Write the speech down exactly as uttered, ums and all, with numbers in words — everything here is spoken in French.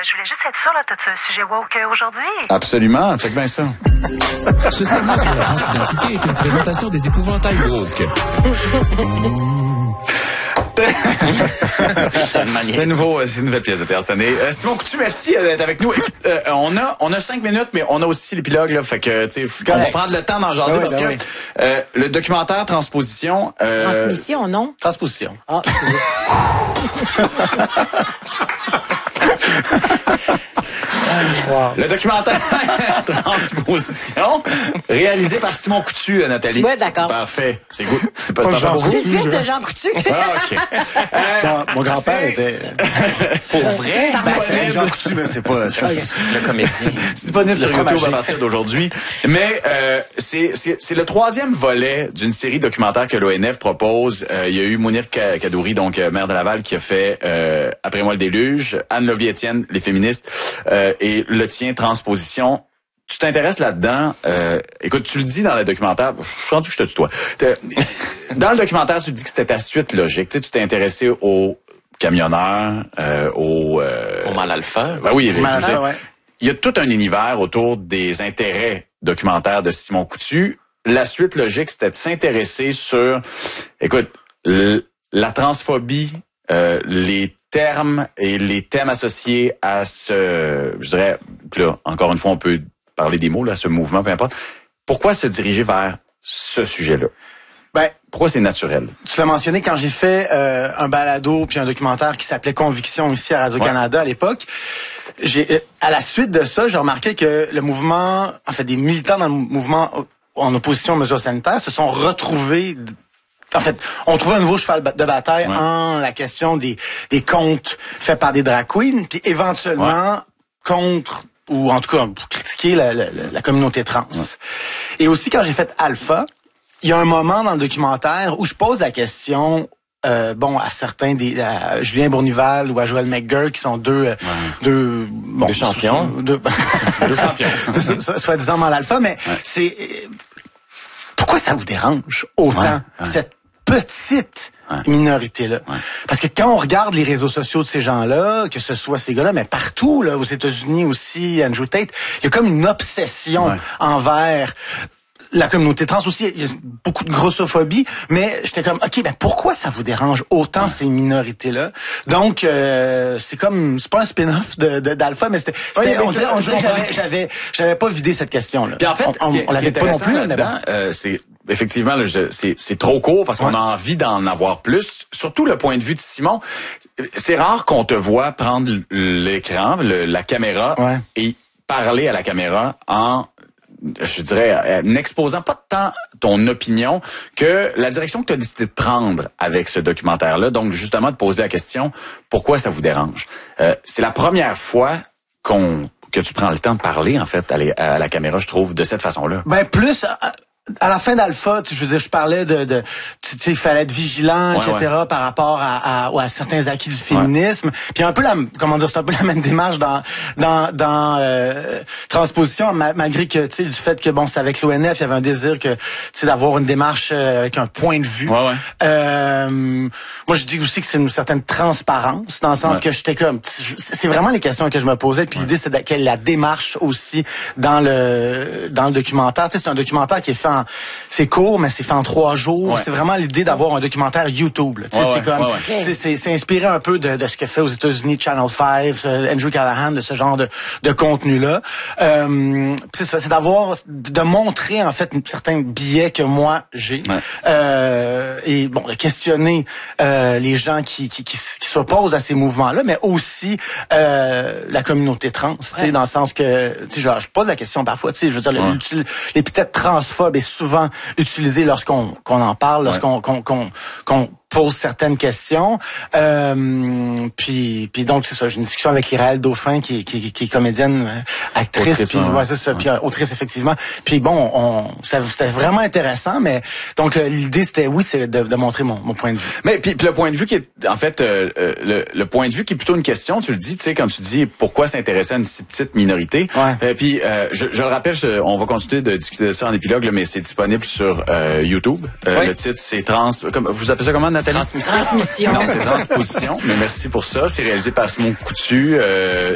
je voulais juste être sûre, là, t'as-tu un sujet woke euh, aujourd'hui? Absolument, check bien ça. Ce segment sur la transidentité est une présentation des épouvantails woke. C'est nouveau, c'est une nouvelle pièce de théâtre cette année. Euh, Simon Coutu, merci d'être avec nous. Écoute, euh, on a on a cinq minutes, mais on a aussi l'épilogue, là, fait que tu sais, on va prendre le temps d'en jaser, oui, parce ben que oui. euh, le documentaire Transposition. Euh, Transmission, non? Transposition. Ah. Wow. Le documentaire Transposition, réalisé par Simon Coutu, Nathalie. Oui, d'accord. Parfait. C'est good. C'est pas, pas, pas Jean Coutu. C'est le fils de Jean Coutu. Ah, OK. Euh, non, mon grand-père était... Pour vrai? C'est Jean Coutu, mais c'est pas... Okay. Le comédien. C'est disponible sur YouTube à partir d'aujourd'hui. Mais euh, c'est, c'est, c'est le troisième volet d'une série documentaire que l'O N F propose. Euh, il y a eu Mounir Kadouri, donc maire de Laval, qui a fait euh, Après moi le déluge, Anne Lovely-Étienne, Les féministes, euh, et le tien, Transposition. Tu t'intéresses là-dedans. Euh, écoute, tu le dis dans le documentaire. Je suis rendu que je te tutoie. Dans le documentaire, tu dis que c'était ta suite logique. Tu sais, tu t'es intéressé aux camionneurs, euh, aux... Euh, au mal alpha. Ben oui, mal alpha, ouais. Il y a tout un univers autour des intérêts documentaires de Simon Coutu. La suite logique, c'était de s'intéresser sur, écoute, l- la transphobie, euh, les termes et les thèmes associés à ce, je dirais, là, encore une fois, on peut parler des mots, là, ce mouvement, peu importe. Pourquoi se diriger vers ce sujet-là? Ben, pourquoi c'est naturel? Tu l'as mentionné quand j'ai fait euh, un balado puis un documentaire qui s'appelait Conviction ici à Radio-Canada ouais. à l'époque. J'ai, à la suite de ça, j'ai remarqué que le mouvement, en fait, des militants dans le mouvement en opposition aux mesures sanitaires se sont retrouvés. En fait, on trouvait un nouveau cheval de bataille ouais. en la question des, des contes faits par des drag queens, puis éventuellement ouais. contre, ou en tout cas pour critiquer la, la, la communauté trans. Ouais. Et aussi, quand j'ai fait Alpha, il y a un moment dans le documentaire où je pose la question, euh, bon, à certains des, à Julien Bournival ou à Joël McGurk, qui sont deux, ouais. deux, bon, deux champions, deux, deux champions, soit, soi-disant dans l'Alpha, mais ouais. c'est, pourquoi ça vous dérange autant ouais, ouais. cette petite ouais. minorité-là. Ouais. Parce que quand on regarde les réseaux sociaux de ces gens-là, que ce soit ces gars-là, mais partout, là, aux États-Unis aussi, Andrew Tate, il y a comme une obsession ouais. envers la communauté trans aussi. Il y a beaucoup de grossophobie, mais j'étais comme, OK, ben pourquoi ça vous dérange autant ouais. ces minorités-là? Donc, euh, c'est comme, c'est pas un spin-off de, de d'Alpha, mais c'était, c'était ouais, on dirait, on dirait que j'avais, j'avais, j'avais pas vidé cette question-là. Puis en fait, on, ce qui est, on, on l'avait pas non plus, là-dedans, bon. euh, c'est effectivement, là, je, c'est, c'est trop court parce qu'on ouais. a envie d'en avoir plus. Surtout le point de vue de Simon. C'est rare qu'on te voit prendre l'écran, le, la caméra ouais. et parler à la caméra en, je dirais, n'exposant pas tant ton opinion que la direction que tu as décidé de prendre avec ce documentaire-là. Donc, justement, de poser la question, pourquoi ça vous dérange? Euh, c'est la première fois qu'on que tu prends le temps de parler, en fait, à, les, à la caméra, je trouve, de cette façon-là. Ben, plus... À... À la fin d'Alpha, je veux dire, je parlais de, de tu sais, il fallait être vigilant, ouais, et cetera, ouais. par rapport à, à, à certains acquis du féminisme. Ouais. Puis un peu la, comment dire, c'est un peu la même démarche dans, dans, dans euh, Transposition, malgré que, tu sais, du fait que bon, c'est avec l'O N F, il y avait un désir que, tu sais, d'avoir une démarche avec un point de vue. Ouais, ouais. Euh, moi, je dis aussi que c'est une certaine transparence, dans le sens ouais. que j'étais comme, c'est vraiment les questions que je me posais. Puis ouais. l'idée, c'est de, quelle est la démarche aussi dans le, dans le documentaire. Tu sais, c'est un documentaire qui est fait en, c'est court, mais c'est fait en trois jours. Ouais. C'est vraiment l'idée d'avoir un documentaire YouTube. Là. Ouais, c'est ouais, comme, ouais, ouais. c'est, c'est inspiré un peu de, de ce que fait aux États-Unis Channel cinq, Andrew Callahan, de ce genre de, de contenu-là. Euh, c'est ça, c'est d'avoir, de montrer en fait certains billets que moi j'ai, ouais. euh, et bon, de questionner euh, les gens qui, qui, qui, qui s'opposent à ces mouvements-là, mais aussi euh, la communauté trans, ouais. dans le sens que, tu sais, je, je pose la question parfois, tu sais, je veux dire, ouais. l'épithète transphobe est souvent utilisé lorsqu'on qu'on en parle, lorsqu'on ouais. qu'on, qu'on, qu'on pose certaines questions. Euh, puis, puis donc c'est ça. J'ai une discussion avec Iraël Dauphin, qui, qui, qui est comédienne, actrice, autrice, puis ouais, ouais, c'est ça, ouais. puis autrice effectivement. Puis bon, on, ça, c'était vraiment intéressant. Mais donc l'idée c'était oui, c'est de, de montrer mon, mon point de vue. Mais puis, puis le point de vue qui est en fait euh, le, le point de vue qui est plutôt une question. Tu le dis, tu sais, quand tu dis pourquoi s'intéresser à une si petite minorité. Ouais. Euh, puis euh, je, je le rappelle, je, on va continuer de discuter de ça en épilogue, là, mais c'est disponible sur euh, YouTube. Euh, oui. Le titre c'est Trans. Comme, vous appelez ça comment, Nathalie? Transmission. Non, c'est Transposition. Mais merci pour ça. C'est réalisé par Simon Coutu. Euh,